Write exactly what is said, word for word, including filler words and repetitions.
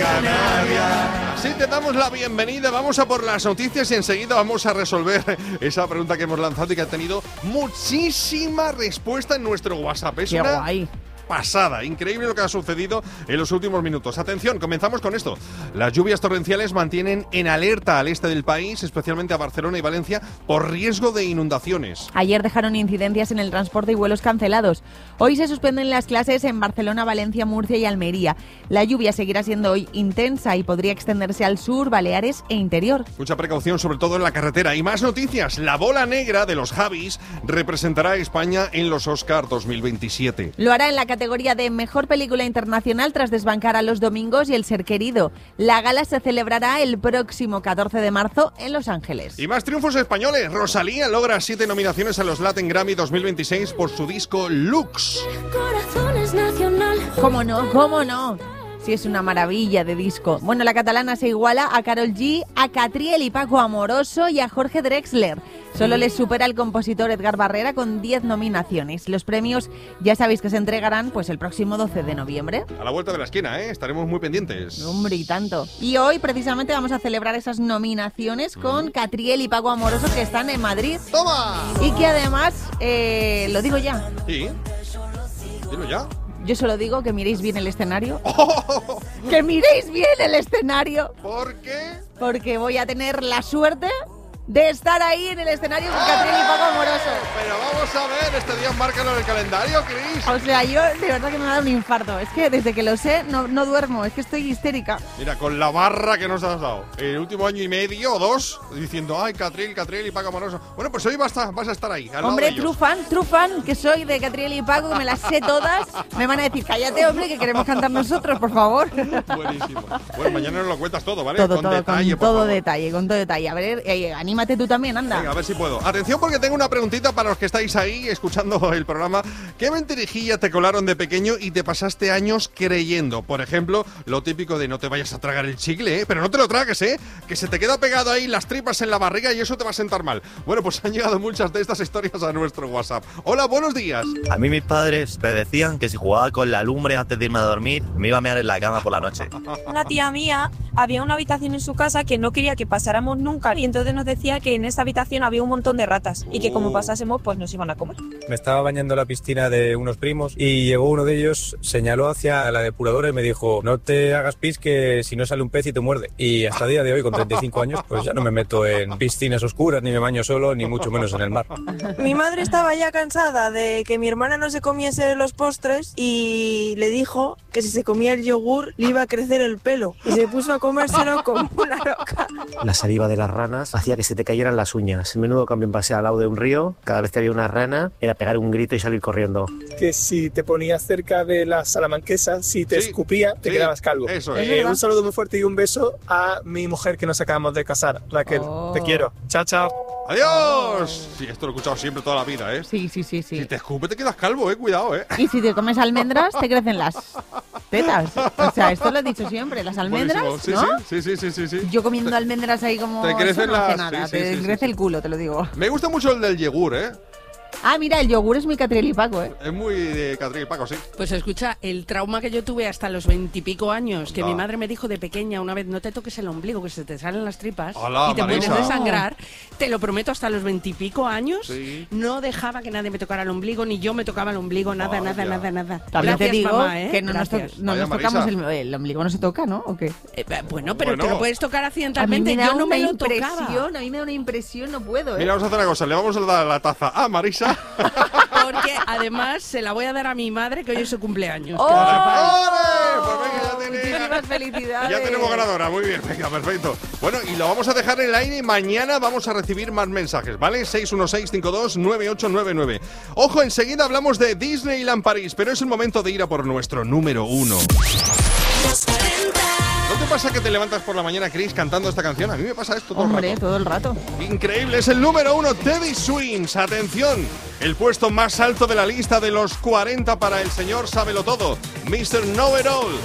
Canarias. Así te damos la bienvenida, vamos a por las noticias y enseguida vamos a resolver esa pregunta que hemos lanzado y que ha tenido muchísima respuesta en nuestro WhatsApp. Es Qué una guay. pasada, increíble lo que ha sucedido en los últimos minutos. Atención, comenzamos con esto. Las lluvias torrenciales mantienen en alerta al este del país, especialmente a Barcelona y Valencia, por riesgo de inundaciones. Ayer dejaron incidencias en el transporte y vuelos cancelados. Hoy se suspenden las clases en Barcelona, Valencia, Murcia y Almería. La lluvia seguirá siendo hoy intensa y podría extenderse al sur, Baleares e interior. Mucha precaución, sobre todo en la carretera. Y más noticias. La bola negra de los Javis representará a España en los Oscar dos mil veintisiete. Lo hará en la categoría de Mejor Película Internacional tras desbancar a Los Domingos y El Ser Querido. La gala se celebrará el próximo catorce de marzo en Los Ángeles. Y más triunfos españoles. Rosalía logra siete nominaciones a los Latin Grammy dos mil veintiséis por su disco Lux. ¿Cómo no? ¿Cómo no? Sí, es una maravilla de disco. Bueno, la catalana se iguala a Karol G, a Catriel y Paco Amoroso y a Jorge Drexler. Solo les supera el compositor Edgar Barrera con diez nominaciones. Los premios ya sabéis que se entregarán pues el próximo doce de noviembre. A la vuelta de la esquina, ¿eh? Estaremos muy pendientes. Hombre, y tanto. Y hoy precisamente vamos a celebrar esas nominaciones con Catriel y Paco Amoroso que están en Madrid. ¡Toma! Y que además, eh, lo digo ya. Sí. Dilo ya. Yo solo digo que miréis bien el escenario. ¡Oh! ¡Que miréis bien el escenario! ¿Por qué? Porque voy a tener la suerte de estar ahí en el escenario con Catriel y Paco Amoroso. Pero vamos a ver, este día márcalo en el calendario, Cris. O sea, yo de verdad que me ha dado un infarto. Es que desde que lo sé no, no duermo, es que estoy histérica. Mira, con la barra que nos has dado el último año y medio o dos, diciendo, ay, Catriel, Catriel y Paco Amoroso. Bueno, pues hoy vas a, vas a estar ahí, al Hombre, lado de ellos. true fan, true fan, que soy de Catriel y Paco, que me las sé todas. Me van a decir, cállate, hombre, que queremos cantar nosotros, por favor. Buenísimo. Bueno, mañana nos lo cuentas todo, ¿vale? Todo, con todo, detalle, con por todo favor. detalle, con todo detalle. A ver, eh, anímate tú también, anda. Venga, a ver si puedo. Atención porque tengo una preguntita para los que estáis ahí escuchando el programa. ¿Qué mentirijilla te colaron de pequeño y te pasaste años creyendo? Por ejemplo, lo típico de no te vayas a tragar el chicle, ¿eh? Pero no te lo tragues, ¿eh? Que se te queda pegado ahí las tripas en la barriga y eso te va a sentar mal. Bueno, pues han llegado muchas de estas historias a nuestro WhatsApp. Hola, buenos días. A mí mis padres me decían que si jugaba con la lumbre antes de irme a dormir, me iba a mear en la cama por la noche. Una tía mía había una habitación en su casa que no quería que pasáramos nunca y entonces nos decía que en esa habitación había un montón de ratas y que como pasásemos pues nos iban a comer. Me estaba bañando en la piscina de unos primos y llegó uno de ellos, señaló hacia la depuradora y me dijo, no te hagas pis que si no sale un pez y te muerde. Y hasta el día de hoy, con treinta y cinco años, pues ya no me meto en piscinas oscuras, ni me baño solo, ni mucho menos en el mar. Mi madre estaba ya cansada de que mi hermana no se comiese los postres y le dijo que si se comía el yogur le iba a crecer el pelo y se puso a comérselo como una loca. La saliva de las ranas hacía que se te cayeran las uñas. Menudo cambio en paseo al lado de un río. Cada vez que había una rana era pegar un grito y salir corriendo. Que si te ponías cerca de la salamanquesa, si te Sí, escupía, te sí, quedabas calvo. eso es. Eh, un saludo muy fuerte y un beso a mi mujer que nos acabamos de casar, Raquel. Oh. Te quiero. Chao, chao. ¡Adiós! Sí, esto lo he escuchado siempre toda la vida, ¿eh? Sí, sí, sí, sí. Si te escupe te quedas calvo, ¿eh? Cuidado, ¿eh? Y si te comes almendras, te crecen las tetas. O sea, esto lo he dicho siempre, las almendras, Buenísimo. ¿no? Sí, sí, sí, sí, sí, sí. Yo comiendo almendras ahí como... Te crecen eso no hace las- nada, sí, sí, te sí, crece sí. el culo, te lo digo. Me gusta mucho el del yogur, ¿eh? Ah, mira, el yogur es muy Catriel y Paco, ¿eh? Es muy de Catriel y Paco, sí. Pues escucha, el trauma que yo tuve hasta los veintipico años, que Ah. mi madre me dijo de pequeña una vez, no te toques el ombligo, que se te salen las tripas Hola, y te Marisa. puedes desangrar. Te lo prometo, hasta los veintipico años Sí. no dejaba que nadie me tocara el ombligo, ni yo me tocaba el ombligo, nada, Vaya. nada, nada, nada. También te Gracias, digo mamá, ¿eh? que no nos, to- Gracias. no Vaya, nos tocamos Marisa. el, el ombligo, no se toca, ¿no? ¿O qué? Eh, bueno, pero Bueno. te lo puedes tocar A mí accidentalmente, me da yo no una me lo tocaba. impresión, a mí me da una impresión, no puedo, ¿eh? Mira, vamos a hacer una cosa. Le vamos a dar la taza a Marisa. Porque además se la voy a dar a mi madre, que hoy es su cumpleaños. ¡Oh! que lo sepáis. ¡Ole! Pues venga, ya tenéis. Muchísimas felicidades. Ya tenemos ganadora, muy bien, venga, perfecto. Bueno, y lo vamos a dejar en el aire y mañana vamos a recibir más mensajes, ¿vale? seis uno seis cinco dos nueve ocho nueve nueve. Ojo, enseguida hablamos de Disneyland París, pero es el momento de ir a por nuestro número uno. ¿No te pasa que te levantas por la mañana, Chris, cantando esta canción? A mí me pasa esto todo Hombre, el rato. todo el rato. Increíble, es el número uno, Teddy Swims. Atención, el puesto más alto de la lista de los cuarenta para el señor Sábelo Todo, mister Know It All.